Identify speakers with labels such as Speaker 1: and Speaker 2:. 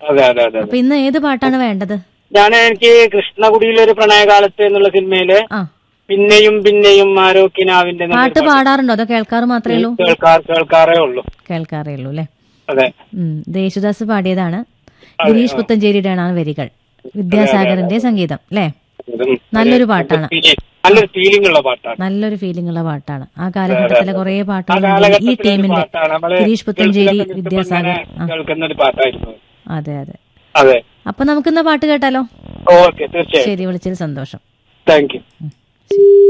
Speaker 1: അതെ അതെ അതെ.
Speaker 2: അപ്പൊ ഇന്ന് ഏത് പാട്ടാണ് വേണ്ടത്?
Speaker 1: എനിക്ക് കൃഷ്ണകുടിയിലൊരു പ്രണയകാലത്ത് എന്നുള്ള സിനിമയില് പിന്നെയും പിന്നെയും ആരോക്കിനാവിന്റെ
Speaker 2: പാട്ട് പാടാറുണ്ടോ അതോ കേൾക്കാറ് മാത്രമേ ഉള്ളൂ?
Speaker 1: കേൾക്കാറേ ഉള്ളൂ.
Speaker 2: കേൾക്കാറേ ഉള്ളൂ അല്ലെ?
Speaker 1: അതെ.
Speaker 2: യേശുദാസ് പാടിയതാണ്. ഗിരീഷ് പുത്തഞ്ചേരിയുടെയാണ് വരികൾ, വിദ്യാസാഗറിന്റെ സംഗീതം അല്ലെ? നല്ലൊരു പാട്ടാണ്,
Speaker 1: നല്ലൊരു ഫീലിംഗ് ഉള്ള പാട്ടാണ്.
Speaker 2: നല്ലൊരു ഫീലിംഗ് ഉള്ള പാട്ടാണ്. ആ കാലഘട്ടത്തിലെ കുറെ പാട്ടുകൾ ഈ ടീമിന്റെ ഗിരീഷ് പുത്തഞ്ചേരി, വിദ്യാസാഗർ
Speaker 1: കേൾക്കുന്ന ഒരു പാട്ടായിരുന്നു.
Speaker 2: അതെ അതെ
Speaker 1: അതെ.
Speaker 2: അപ്പൊ നമുക്കിന്ന് പാട്ട് കേട്ടാലോ?
Speaker 1: ഓക്കെ, തീർച്ചയായും.
Speaker 2: ശരി, വിളിച്ചതിൽ സന്തോഷം.
Speaker 1: Thank you.